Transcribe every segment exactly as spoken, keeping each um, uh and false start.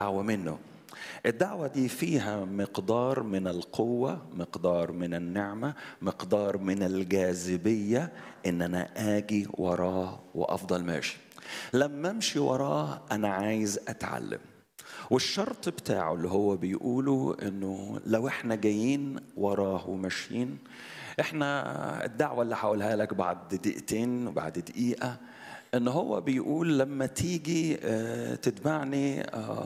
دعوة منه. الدعوة دي فيها مقدار من القوة، مقدار من النعمة، مقدار من الجاذبية، إن أنا آجي وراه وأفضل ماشي. لما أمشي وراه أنا عايز أتعلم، والشرط بتاعه اللي هو بيقوله إنه لو إحنا جايين وراه وماشيين، إحنا الدعوة اللي هقولها لك بعد دقيقتين وبعد دقيقة، إن هو بيقول لما تيجي تتبعني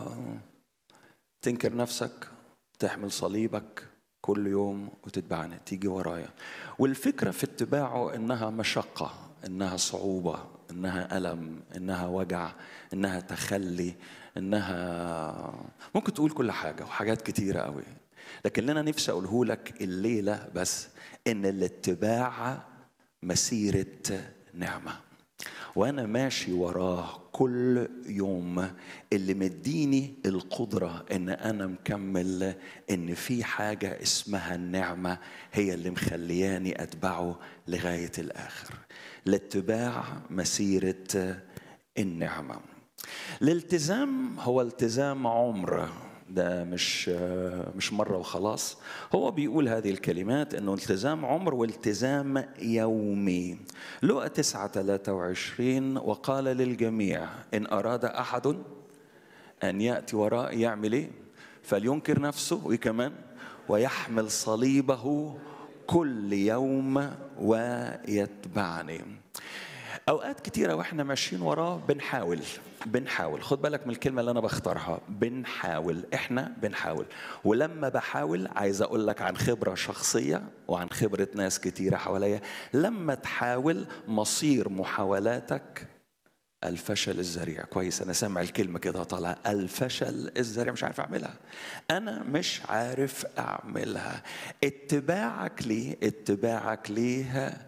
تنكر نفسك، تحمل صليبك كل يوم وتتبعني، تيجي ورايا. والفكرة في اتباعه إنها مشقة، إنها صعوبة، إنها ألم، إنها وجع، إنها تخلي، إنها ممكن تقول كل حاجة وحاجات كتيرة قوي. لكن اللي أنا نفسي أقوله لك الليلة بس إن الاتباع مسيرة نعمة، وأنا ماشي وراه كل يوم اللي مديني القدرة إن أنا مكمل، إن في حاجة اسمها النعمة هي اللي مخلياني أتبعه لغاية الآخر. الاتباع مسيرة النعمة. الالتزام هو التزام عمر، ده مش مش مرة وخلاص. هو بيقول هذه الكلمات إنه التزام عمر والتزام يومي. لوقا تسعة ثلاثة وعشرين وقال للجميع إن أراد أحد أن يأتي وراء يعمل إيه؟ فلينكر نفسه وكمان ويحمل صليبه كل يوم ويتبعني. أوقات كتيرة وإحنا ماشيين وراه بنحاول بنحاول خد بالك من الكلمة اللي أنا بختارها، بنحاول. إحنا بنحاول، ولما بحاول عايز أقول لك عن خبرة شخصية وعن خبرة ناس كتيرة حواليا، لما تحاول مصير محاولاتك الفشل الذريع. كويس، أنا سامع الكلمة كده طالعة، الفشل الذريع، مش عارف أعملها، أنا مش عارف أعملها. اتباعك ليه اتباعك ليه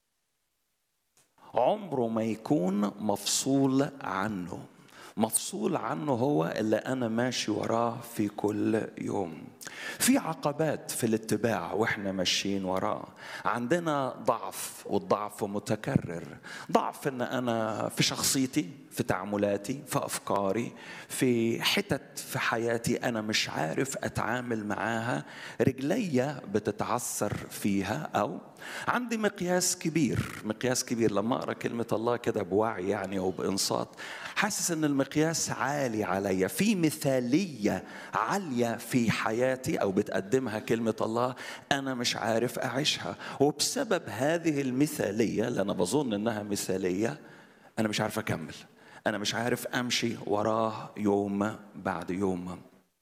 عمره ما يكون مفصول عنه. مفصول عنه هو اللي أنا ماشي وراه في كل يوم. في عقبات في الاتباع وإحنا ماشيين وراه، عندنا ضعف، والضعف متكرر. ضعف إن أنا في شخصيتي، في تعاملاتي، في أفكاري، في حتت في حياتي أنا مش عارف أتعامل معاها، رجلي بتتعثر فيها. أو عندي مقياس كبير، مقياس كبير لما أقرأ كلمة الله كده بوعي يعني أو بإنصات، حاسس أن المقياس عالي عليا، في مثالية عالية في حياتي أو بتقدمها كلمة الله أنا مش عارف أعيشها. وبسبب هذه المثالية اللي أنا بظن أنها مثالية أنا مش عارف أكمل، أنا مش عارف أمشي وراه يوم بعد يوم.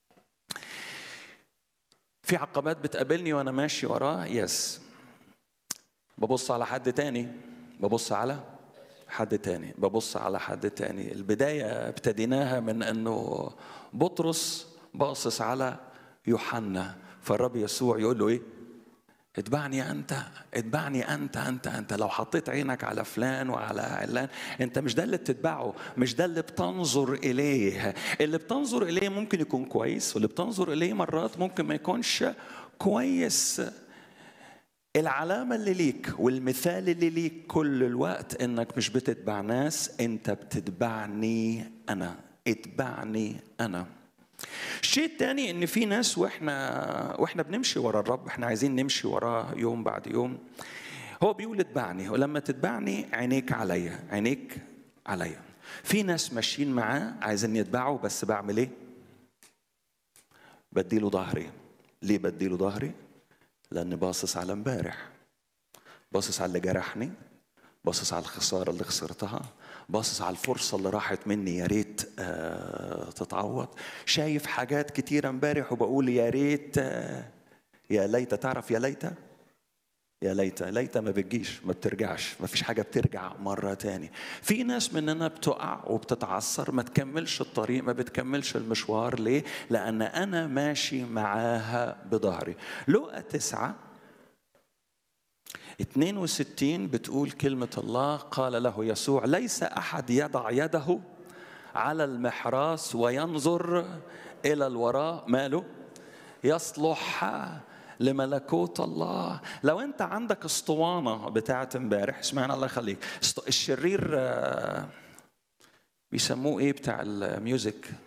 في عقبات بتقابلني وأنا ماشي وراه، يس، ببص على حد تاني، ببص على حد تاني، ببص على حد تاني. البداية ابتديناها من أنه بطرس باصص على يوحنا، فالرب يسوع يقول له إيه؟ اتبعني أنت، اتبعني أنت أنت أنت. لو حطيت عينك على فلان وعلى علان، أنت مش ده اللي بتتبعه، مش ده اللي بتنظر إليه. اللي بتنظر إليه ممكن يكون كويس، واللي بتنظر إليه مرات ممكن ما يكونش كويس. العلامة اللي ليك والمثال اللي ليك كل الوقت إنك مش بتتبع ناس، أنت بتتبعني أنا، اتبعني أنا. الشيء التاني إن في ناس وإحنا وإحنا بنمشي ورا الرب، إحنا عايزين نمشي وراه يوم بعد يوم. هو بيقول اتبعني، ولما تتبعني عينيك عليا، عينيك عليا. في ناس ماشيين معاه عايزين يتبعوا، بس بعمل إيه؟ بديله ظهري. ليه بديله ظهري؟ لأني باصص على امبارح، باصص على اللي جرحني، باصص على الخسارة اللي خسرتها، باصص على الفرصة اللي راحت مني يا ريت آه تتعوض. شايف حاجات كتيرة امبارح وبقول يا ريت آه يا ليت. تعرف يا ليت، يا ليت ليت ما بتجيش، ما بترجعش، ما فيش حاجة بترجع مرة تاني. في ناس مننا بتقع وبتتعثر، ما تكملش الطريق، ما بتكملش المشوار. ليه؟ لأن أنا ماشي معاها بظهري. لوقا تسعة اثنين وستين بتقول كلمة الله، قال له يسوع ليس أحد يضع يده على المحراث وينظر إلى الوراء، ماله؟ يصلح لملكوت الله. لو أنت عندك اسطوانة بتاعت امبارح، اسمعنا الله يخليك، الشرير بيسموه إيه بتاع الميوزك؟